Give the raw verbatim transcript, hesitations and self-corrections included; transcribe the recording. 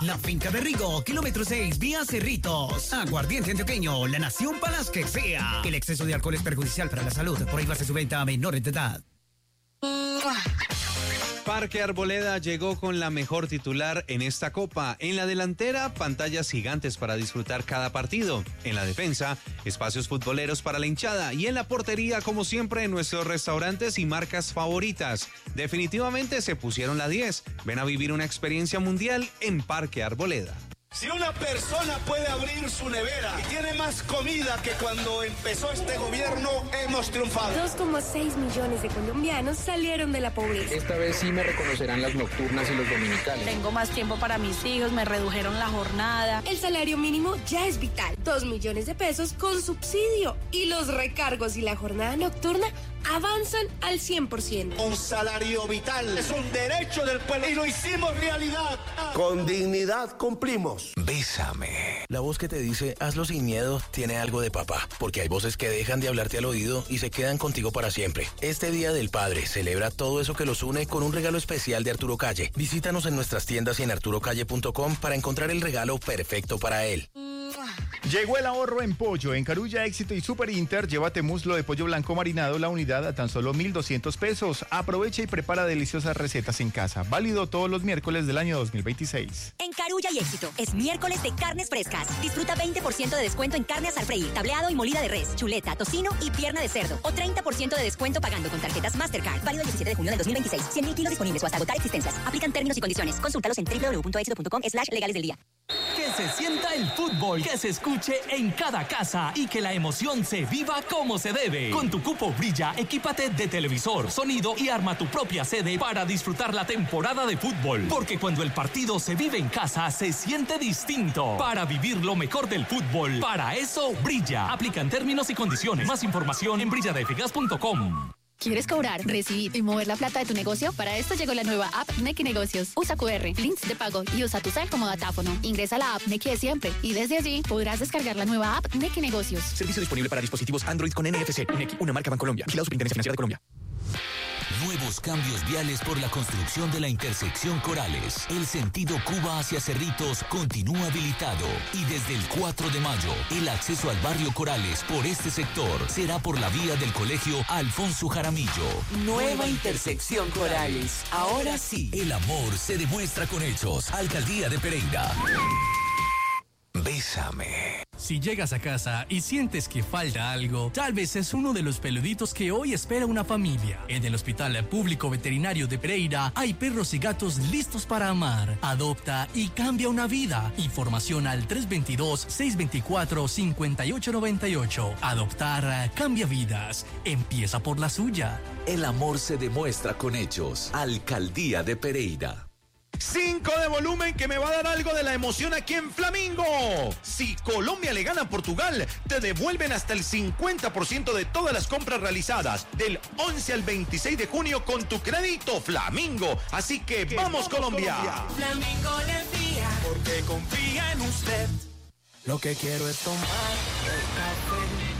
La Finca de Rigo, kilómetro seis, vía Cerritos. Aguardiente antioqueño, la nación para las que sea. El exceso de alcohol es perjudicial para la salud. Prohíbase su venta a menores de edad. Parque Arboleda llegó con la mejor titular en esta copa. En la delantera, pantallas gigantes para disfrutar cada partido. En la defensa, espacios futboleros para la hinchada. Y en la portería, como siempre, nuestros restaurantes y marcas favoritas. Definitivamente se pusieron la diez. Ven a vivir una experiencia mundial en Parque Arboleda. Si una persona puede abrir su nevera y tiene más comida que cuando empezó este gobierno, hemos triunfado. dos coma seis millones de colombianos salieron de la pobreza. Esta vez sí me reconocerán las nocturnas y los dominicales. Tengo más tiempo para mis hijos, me redujeron la jornada. El salario mínimo ya es vital. dos millones de pesos con subsidio. Y los recargos y la jornada nocturna avanzan al cien por ciento. Un salario vital es un derecho del pueblo y lo hicimos realidad. Con dignidad cumplimos. Bésame. La voz que te dice hazlo sin miedo tiene algo de papá, porque hay voces que dejan de hablarte al oído y se quedan contigo para siempre. Este Día del Padre celebra todo eso que los une con un regalo especial de Arturo Calle. Visítanos en nuestras tiendas y en arturo calle punto com para encontrar el regalo perfecto para él. Llegó el ahorro en pollo. En Carulla, Éxito y Super Inter, llévate muslo de pollo blanco marinado la unidad a tan solo mil doscientos pesos. Aprovecha y prepara deliciosas recetas en casa. Válido todos los miércoles del año dos mil veintiséis. En Carulla y Éxito, es miércoles de carnes frescas. Disfruta veinte por ciento de descuento en carne al freír, tableado y molida de res, chuleta, tocino y pierna de cerdo. O treinta por ciento de descuento pagando con tarjetas Mastercard. Válido el diecisiete de junio del dos mil veintiséis. cien mil kilos disponibles o hasta agotar existencias. Aplican términos y condiciones. Consúltalos en doble u doble u doble u punto éxito punto com slash legales del día. Que se sienta el fútbol, que se escuche en cada casa y que la emoción se viva como se debe. Con tu cupo Brilla, equípate de televisor, sonido y arma tu propia sede para disfrutar la temporada de fútbol. Porque cuando el partido se vive en casa, se siente distinto. Para vivir lo mejor del fútbol, para eso Brilla. Aplican términos y condiciones. Más información en brilla d f gas punto com. ¿Quieres cobrar, recibir y mover la plata de tu negocio? Para esto llegó la nueva app Nequi Negocios. Usa cu erre, links de pago y usa tu cel como datáfono. Ingresa a la app Nequi de siempre y desde allí podrás descargar la nueva app Nequi Negocios. Servicio disponible para dispositivos Android con N F C. Nequi, una marca Bancolombia. Vigilado Superintendencia Financiera de Colombia. Nuevos cambios viales por la construcción de la intersección Corales. El sentido Cuba hacia Cerritos continúa habilitado y desde el cuatro de mayo el acceso al barrio Corales por este sector será por la vía del colegio Alfonso Jaramillo. Nueva intersección Corales. Ahora sí. El amor se demuestra con hechos. Alcaldía de Pereira. Bésame. Si llegas a casa y sientes que falta algo, tal vez es uno de los peluditos que hoy espera una familia. En el Hospital Público Veterinario de Pereira hay perros y gatos listos para amar. Adopta y cambia una vida. Información al tres dos dos, seis dos cuatro, cinco ocho nueve ocho. Adoptar cambia vidas. Empieza por la suya. El amor se demuestra con hechos. Alcaldía de Pereira. Cinco de volumen que me va a dar algo de la emoción aquí en Flamingo. Si Colombia le gana a Portugal, te devuelven hasta el cincuenta por ciento de todas las compras realizadas del once al veintiséis de junio con tu crédito Flamingo. Así que vamos, vamos Colombia. Colombia. Flamingo le envía porque confía en usted. Lo que quiero es tomar el café